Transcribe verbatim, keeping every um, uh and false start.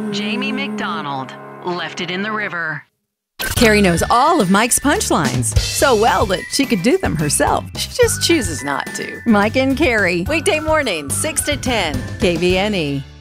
Jamie McDonald left it in the river. Carrie knows all of Mike's punchlines so well that she could do them herself. She just chooses not to. Mike and Carrie, Weekday mornings, six to ten. K V N E.